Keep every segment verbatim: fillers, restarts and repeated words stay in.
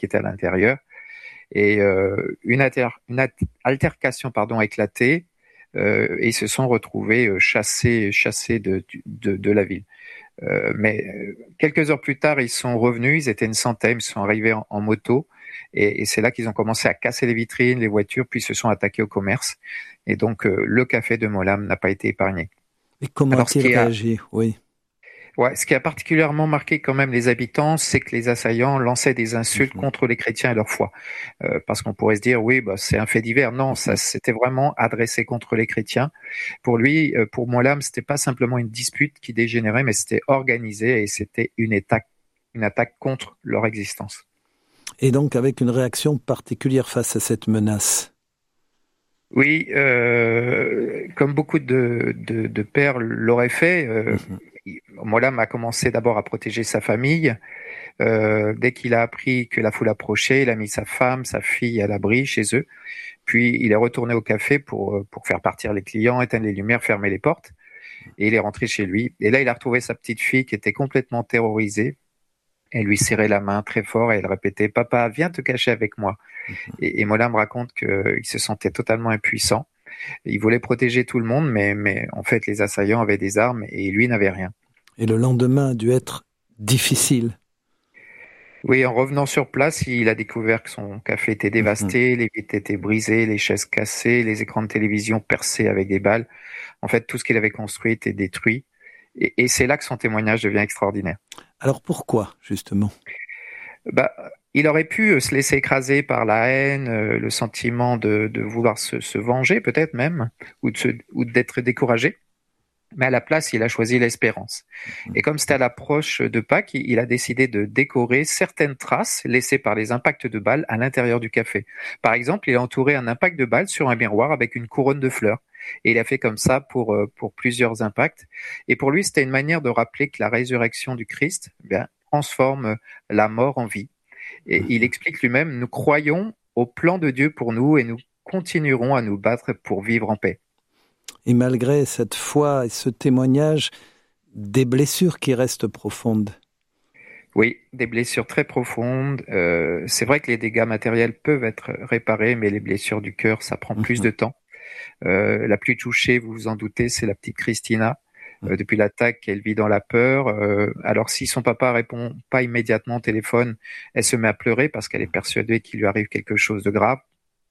qui était à l'intérieur. Et euh, une, alter, une altercation pardon, a éclaté euh, et ils se sont retrouvés chassés, chassés de, de, de la ville. Euh, mais euh, quelques heures plus tard, ils sont revenus, ils étaient une centaine, ils sont arrivés en, en moto et, et c'est là qu'ils ont commencé à casser les vitrines, les voitures, puis se sont attaqués au commerce. Et donc euh, le café de Molam n'a pas été épargné. Et comment Alors, a-t-il réagi ? Oui. Ouais, ce qui a particulièrement marqué quand même les habitants, c'est que les assaillants lançaient des insultes mmh. contre les chrétiens et leur foi. Euh, parce qu'on pourrait se dire, oui, bah, c'est un fait divers. Non, mmh. ça c'était vraiment adressé contre les chrétiens. Pour lui, euh, pour Molam, c'était pas simplement une dispute qui dégénérait, mais c'était organisé et c'était une attaque, une attaque contre leur existence. Et donc avec une réaction particulière face à cette menace. Oui, euh, comme beaucoup de, de, de pères l'auraient fait, euh, mmh. Molam a commencé d'abord à protéger sa famille. Euh, dès qu'il a appris que la foule approchait, il a mis sa femme, sa fille à l'abri chez eux. Puis il est retourné au café pour, pour faire partir les clients, éteindre les lumières, fermer les portes. Et il est rentré chez lui. Et là, il a retrouvé sa petite fille qui était complètement terrorisée. Elle lui serrait la main très fort et elle répétait « Papa, viens te cacher avec moi ». Et, et Molam raconte qu'il se sentait totalement impuissant. Il voulait protéger tout le monde, mais, mais en fait, les assaillants avaient des armes et lui n'avait rien. Et le lendemain a dû être difficile. Oui, en revenant sur place, il a découvert que son café était dévasté, mmh. les vitres étaient brisées, les chaises cassées, les écrans de télévision percés avec des balles. En fait, tout ce qu'il avait construit était détruit. Et, et c'est là que son témoignage devient extraordinaire. Alors pourquoi, justement ? Bah, il aurait pu se laisser écraser par la haine, euh, le sentiment de, de vouloir se, se venger peut-être même, ou, de se, ou d'être découragé. Mais à la place, il a choisi l'espérance. Et comme c'était à l'approche de Pâques, il a décidé de décorer certaines traces laissées par les impacts de balles à l'intérieur du café. Par exemple, il a entouré un impact de balle sur un miroir avec une couronne de fleurs. Et il a fait comme ça pour, pour plusieurs impacts. Et pour lui, c'était une manière de rappeler que la résurrection du Christ, eh bien, transforme la mort en vie. Et il explique lui-même, nous croyons au plan de Dieu pour nous et nous continuerons à nous battre pour vivre en paix. Et malgré cette foi et ce témoignage, des blessures qui restent profondes. Oui, des blessures très profondes. Euh, c'est vrai que les dégâts matériels peuvent être réparés, mais les blessures du cœur, ça prend mmh. plus de temps. Euh, la plus touchée, vous vous en doutez, c'est la petite Christina. Euh, depuis l'attaque, elle vit dans la peur. Euh, alors, si son papa répond pas immédiatement au téléphone, elle se met à pleurer parce qu'elle est persuadée qu'il lui arrive quelque chose de grave.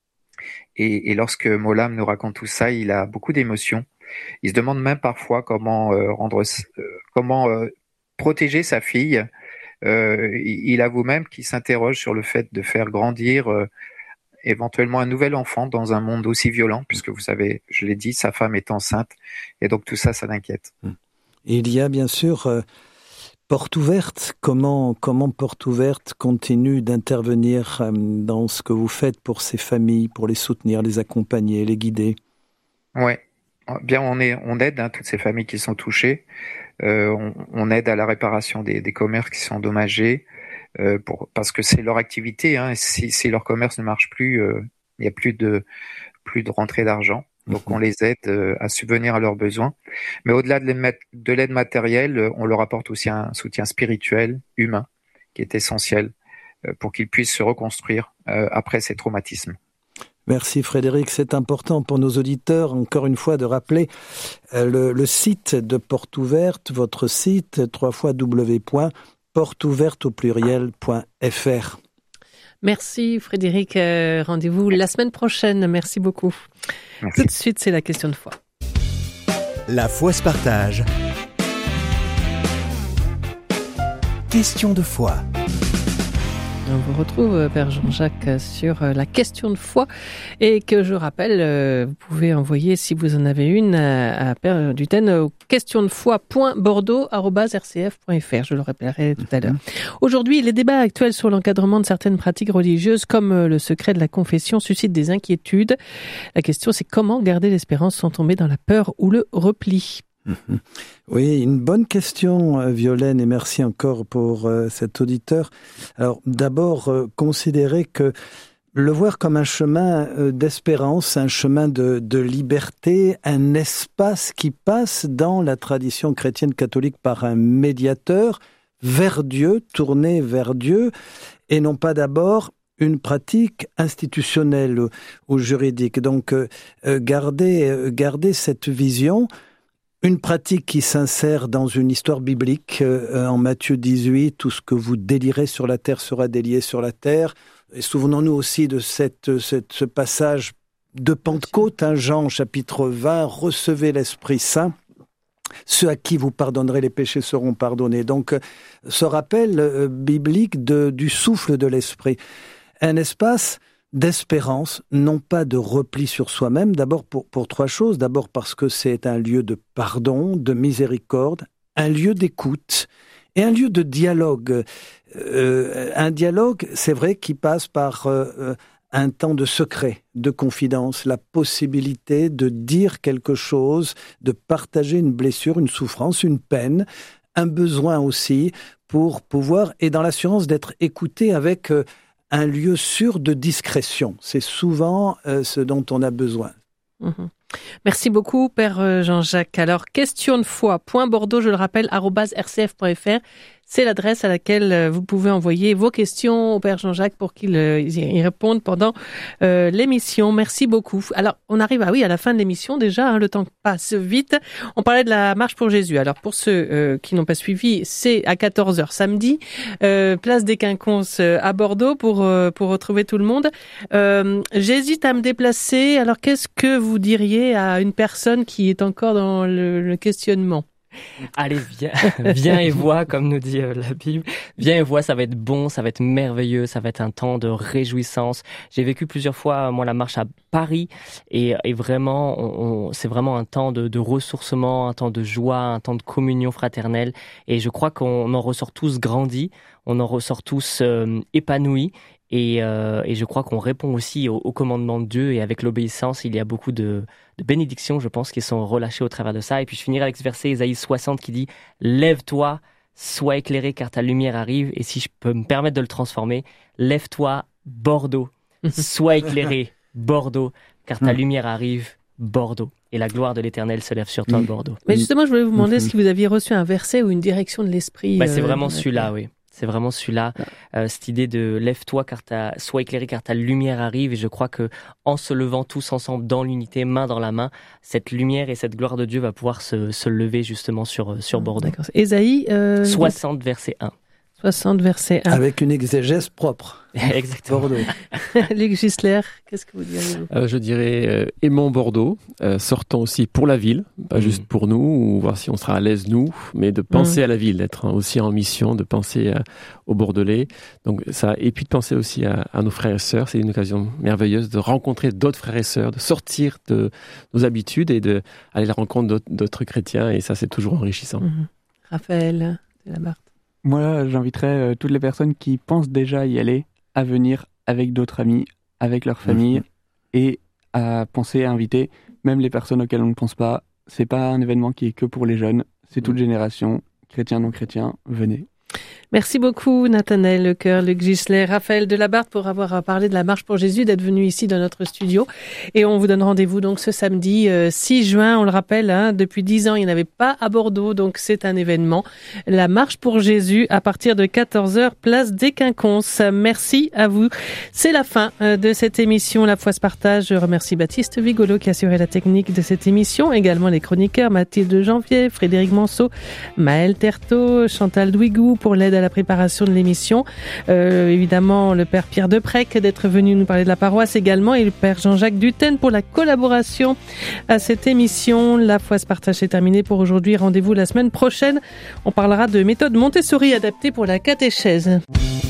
Et, et lorsque Molam nous raconte tout ça, il a beaucoup d'émotions. Il se demande même parfois comment euh, rendre, euh, comment euh, protéger sa fille. Euh, il avoue même qu'il s'interroge sur le fait de faire grandir euh, éventuellement un nouvel enfant dans un monde aussi violent, puisque vous savez, je l'ai dit, sa femme est enceinte, et donc tout ça, ça l'inquiète. Et il y a bien sûr euh, Porte Ouverte. Comment, comment Porte Ouverte continue d'intervenir euh, dans ce que vous faites pour ces familles, pour les soutenir, les accompagner, les guider ? Oui, bien on, est, on aide hein, toutes ces familles qui sont touchées. Euh, on, on aide à la réparation des, des commerces qui sont endommagés, euh, pour, parce que c'est leur activité. Hein, si, si leur commerce ne marche plus, euh, il n'y a plus de, plus de rentrée d'argent. Donc on les aide euh, à subvenir à leurs besoins. Mais au-delà de l'aide, de l'aide matérielle, on leur apporte aussi un soutien spirituel, humain, qui est essentiel euh, pour qu'ils puissent se reconstruire euh, après ces traumatismes. Merci Frédéric, c'est important pour nos auditeurs, encore une fois, de rappeler euh, le, le site de Porte Ouverte, votre site, w w w point porte ouverte au pluriel point f r. Merci Frédéric, euh, rendez-vous la semaine prochaine, merci beaucoup. Merci. Tout de suite, c'est la question de foi. La foi se partage. Question de foi. On vous retrouve, Père Jean-Jacques, sur la question de foi et que je rappelle, vous pouvez envoyer, si vous en avez une, à Père Duten au question de foi point bordeaux arobase r c f point f r. Je le rappellerai tout à l'heure. Aujourd'hui, les débats actuels sur l'encadrement de certaines pratiques religieuses, comme le secret de la confession, suscitent des inquiétudes. La question, c'est comment garder l'espérance sans tomber dans la peur ou le repli. Oui, une bonne question, Violaine, et merci encore pour euh, cet auditeur. Alors, d'abord, euh, considérer que le voir comme un chemin euh, d'espérance, un chemin de, de liberté, un espace qui passe dans la tradition chrétienne catholique par un médiateur vers Dieu, tourné vers Dieu, et non pas d'abord une pratique institutionnelle ou juridique. Donc, euh, gardez, euh, gardez cette vision. Une pratique qui s'insère dans une histoire biblique, euh, en Matthieu dix-huit, tout ce que vous délirez sur la terre sera délié sur la terre. Et souvenons-nous aussi de cette, cette, ce passage de Pentecôte, hein, Jean chapitre vingt, recevez l'Esprit Saint. Ceux à qui vous pardonnerez les péchés seront pardonnés. Donc, ce rappel euh, biblique de, du souffle de l'Esprit. Un espace d'espérance, non pas de repli sur soi-même, d'abord pour, pour trois choses. D'abord parce que c'est un lieu de pardon, de miséricorde, un lieu d'écoute et un lieu de dialogue. Euh, un dialogue, c'est vrai, qui passe par euh, un temps de secret, de confidence, la possibilité de dire quelque chose, de partager une blessure, une souffrance, une peine, un besoin aussi, pour pouvoir, et dans l'assurance d'être écouté avec euh, un lieu sûr de discrétion. C'est souvent euh, ce dont on a besoin. Mmh. Merci beaucoup, Père Jean-Jacques. Alors, question de foi, point Bordeaux, je le rappelle, arobase r c f point f r. C'est l'adresse à laquelle vous pouvez envoyer vos questions au Père Jean-Jacques pour qu'il euh, y réponde pendant euh, l'émission. Merci beaucoup. Alors, on arrive à, oui, à la fin de l'émission déjà, hein, le temps passe vite. On parlait de la marche pour Jésus. Alors, pour ceux euh, qui n'ont pas suivi, c'est à quatorze heures samedi, euh, place des Quinconces euh, à Bordeaux pour, euh, pour retrouver tout le monde. Euh, j'hésite à me déplacer. Alors, qu'est-ce que vous diriez à une personne qui est encore dans le, le questionnement? Allez, viens, viens et vois, comme nous dit euh, la Bible. Viens et vois, ça va être bon, ça va être merveilleux, ça va être un temps de réjouissance. J'ai vécu plusieurs fois, moi, la marche à Paris, et, et vraiment, on, on, c'est vraiment un temps de, de ressourcement, un temps de joie, un temps de communion fraternelle. Et je crois qu'on en ressort tous grandis, on en ressort tous euh, épanouis. Et, euh, et je crois qu'on répond aussi au, au commandement de Dieu, et avec l'obéissance, il y a beaucoup de, de bénédictions, je pense, qui sont relâchées au travers de ça. Et puis je finirai avec ce verset Ésaïe soixante qui dit « Lève-toi, sois éclairé car ta lumière arrive. » Et si je peux me permettre de le transformer, « Lève-toi, Bordeaux, sois éclairé, Bordeaux, car ta lumière arrive, Bordeaux. » Et la gloire de l'Éternel se lève sur toi, Bordeaux. Mais justement, je voulais vous demander si vous aviez reçu un verset ou une direction de l'Esprit. Bah, c'est euh, vraiment celui-là, oui. C'est vraiment celui-là, euh, cette idée de lève-toi car ta, sois éclairé car ta lumière arrive. Et je crois que en se levant tous ensemble dans l'unité, main dans la main, cette lumière et cette gloire de Dieu va pouvoir se, se lever justement sur, sur Bordeaux. D'accord. Ésaïe euh... soixante, verset un. soixante, verset un. Avec une exégèse propre. Exactement. Bordeaux. Luc Gisler, qu'est-ce que vous diriez euh, Je dirais euh, aimons Bordeaux, euh, sortons aussi pour la ville, pas mmh. juste pour nous, ou voir si on sera à l'aise nous, mais de penser mmh. à la ville, d'être aussi en mission, de penser à, aux Bordelais. Donc ça, et puis de penser aussi à, à nos frères et sœurs. C'est une occasion merveilleuse de rencontrer d'autres frères et sœurs, de sortir de nos habitudes et d'aller à la rencontre d'autres, d'autres chrétiens. Et ça, c'est toujours enrichissant. Mmh. Raphaël de la Barthe. Moi, j'inviterais euh, toutes les personnes qui pensent déjà y aller à venir avec d'autres amis, avec leur famille, mmh. et à penser à inviter même les personnes auxquelles on ne pense pas. C'est pas un événement qui est que pour les jeunes, c'est toute génération, chrétiens, non chrétiens, venez. Merci beaucoup Nathanaël Lecoeur, Luc Gisler, Raphaël Delabarthe pour avoir parlé de la marche pour Jésus, d'être venu ici dans notre studio. Et on vous donne rendez-vous donc ce samedi euh, six juin, on le rappelle, hein, depuis dix ans il n'y en avait pas à Bordeaux, donc c'est un événement. La marche pour Jésus à partir de quatorze heures, place des Quinconces. Merci à vous. C'est la fin euh, de cette émission La Foi se partage. Je remercie Baptiste Vigolo qui a assuré la technique de cette émission, également les chroniqueurs Mathilde Janvier, Frédéric Manceau, Maël Terteau, Chantal Douigou pour l'aide à la préparation de l'émission. Euh, évidemment, le Père Pierre Deprec d'être venu nous parler de la paroisse également et le Père Jean-Jacques Duten pour la collaboration à cette émission. La Foi se partage est terminée pour aujourd'hui. Rendez-vous la semaine prochaine. On parlera de méthode Montessori adaptée pour la catéchèse.